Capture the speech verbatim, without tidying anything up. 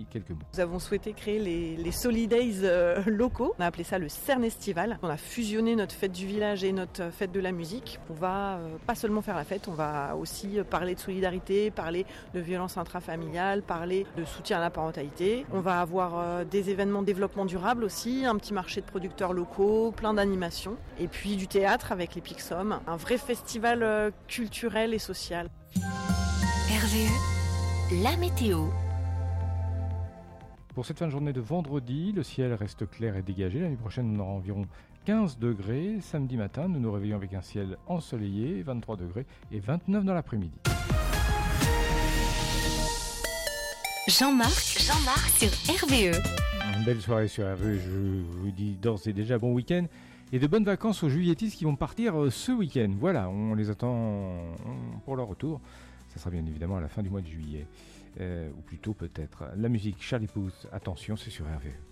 petit quelques mots. Nous avons souhaité créer les, les Solidays euh, locaux. On a appelé ça le Cernestival. On a fusionné notre fête du village et notre fête de la musique. On va euh, pas seulement faire la fête, on va aussi parler de solidarité, parler de violence intrafamiliale, parler de soutien à la parentalité. On va avoir euh, des événements de développement durable aussi, un petit marché de producteurs locaux, plein d'animations. Et puis du théâtre avec les Pixom, un vrai festival euh, culturel et social. R V E, la météo. Pour cette fin de journée de vendredi, le ciel reste clair et dégagé. La nuit prochaine, on aura environ quinze degrés. Samedi matin, nous nous réveillons avec un ciel ensoleillé, vingt-trois degrés et vingt-neuf dans l'après-midi. Jean-Marc, Jean-Marc sur R V E. Une belle soirée sur R V E, je vous dis d'ores et déjà bon week-end. Et de bonnes vacances aux juilletistes qui vont partir ce week-end. Voilà, on les attend pour leur retour. Ça sera bien évidemment à la fin du mois de juillet. Euh, ou plutôt peut-être. La musique Charlie Puth, attention, c'est sur R V E.